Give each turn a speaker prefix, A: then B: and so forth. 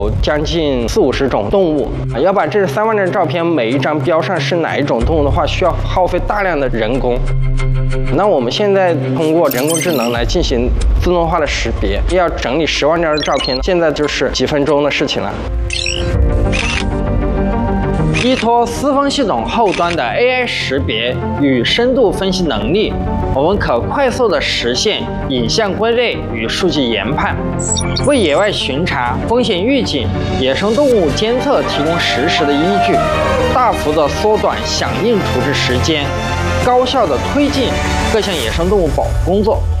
A: 将近40-50种动物。要把这3万张照片每一张标上是哪一种动物的话，需要耗费大量的人工。那我们现在通过人工智能来进行自动化的识别，要整理10万张的照片，现在就是几分钟的事情了。依托思风系统后端的 AI 识别与深度分析能力，我们可快速地实现影像归类与数据研判，为野外巡查、风险预警、野生动物监测提供实时的依据，大幅地缩短响应处置时间，高效地推进各项野生动物保护工作。